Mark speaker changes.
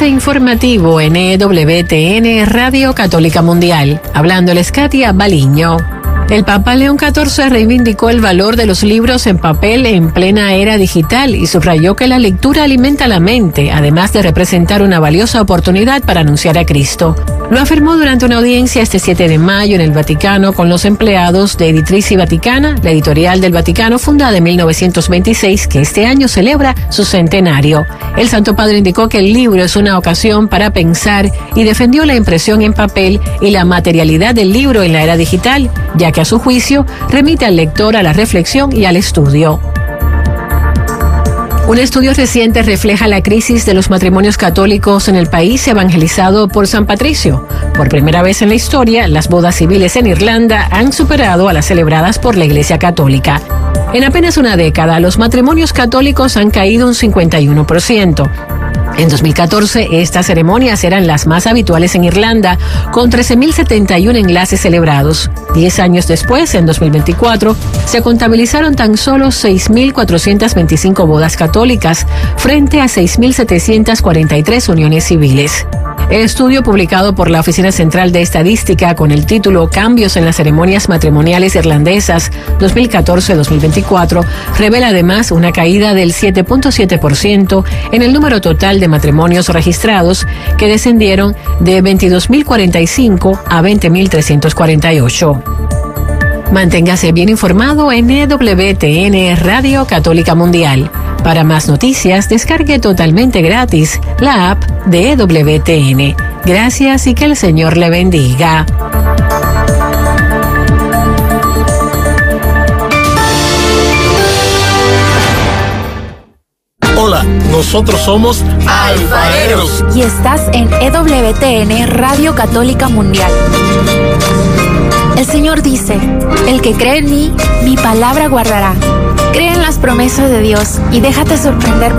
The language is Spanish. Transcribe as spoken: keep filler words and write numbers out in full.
Speaker 1: Avance informativo en E W T N Radio Católica Mundial. Hablándoles Katia Baliño. El Papa León catorce reivindicó el valor de los libros en papel en plena era digital y subrayó que la lectura alimenta la mente, además de representar una valiosa oportunidad para anunciar a Cristo. Lo afirmó durante una audiencia este siete de mayo en el Vaticano con los empleados de Editrici Vaticana, la editorial del Vaticano fundada en mil novecientos veintiséis, que este año celebra su centenario. El Santo Padre indicó que el libro es una ocasión para pensar y defendió la impresión en papel y la materialidad del libro en la era digital, ya que a su juicio remite al lector a la reflexión y al estudio. Un estudio reciente refleja la crisis de los matrimonios católicos en el país evangelizado por San Patricio. Por primera vez en la historia, las bodas civiles en Irlanda han superado a las celebradas por la Iglesia Católica. En apenas una década, los matrimonios católicos han caído un cincuenta y uno por ciento. En dos mil catorce, estas ceremonias eran las más habituales en Irlanda, con trece mil setenta y uno enlaces celebrados. Diez años después, en dos mil veinticuatro, se contabilizaron tan solo seis mil cuatrocientas veinticinco bodas católicas, frente a seis mil setecientas cuarenta y tres uniones civiles. El estudio publicado por la Oficina Central de Estadística con el título Cambios en las ceremonias matrimoniales irlandesas dos mil catorce a dos mil veinticuatro revela además una caída del siete punto siete por ciento en el número total de matrimonios registrados, que descendieron de veintidós mil cuarenta y cinco a veinte mil trescientos cuarenta y ocho. Manténgase bien informado en E W T N Radio Católica Mundial. Para más noticias, descargue totalmente gratis la app de E W T N. Gracias y que el Señor le bendiga.
Speaker 2: Hola, nosotros somos Alfareros.
Speaker 3: Y estás en E W T N Radio Católica Mundial. El Señor dice, el que cree en mí, mi palabra guardará. Cree en las promesas de Dios y déjate sorprender